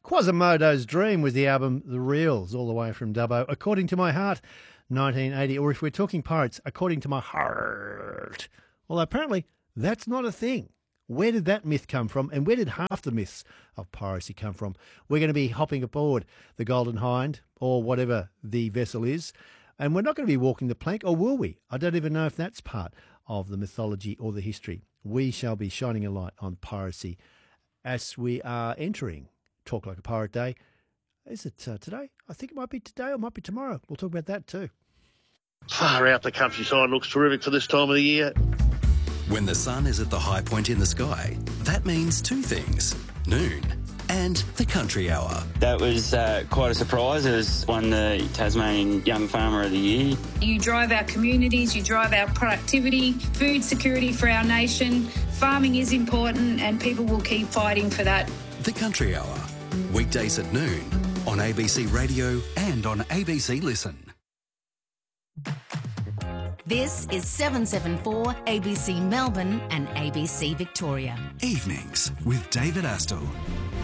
Quasimodo's Dream was the album The Reals, all the way from Dubbo. According to My Heart, 1980. Or if we're talking pirates, According to My Heart. Well, apparently that's not a thing. Where did that myth come from, and where did half the myths of piracy come from? We're going to be hopping aboard the Golden Hind, or whatever the vessel is, and we're not going to be walking the plank, or will we? I don't even know if that's part of the mythology or the history. We shall be shining a light on piracy as we are entering Talk Like a Pirate Day. Is it today? I think it might be today or it might be tomorrow. We'll talk about that too. Far out, the countryside looks terrific for this time of the year. When the sun is at the high point in the sky, that means two things: noon and the country hour. That was quite a surprise. It was won the Tasmanian Young Farmer of the Year. You drive our communities, you drive our productivity, food security for our nation. Farming is important and people will keep fighting for that. The Country Hour, weekdays at noon on ABC Radio and on ABC Listen. This is 774 ABC Melbourne and ABC Victoria. Evenings with David Astle.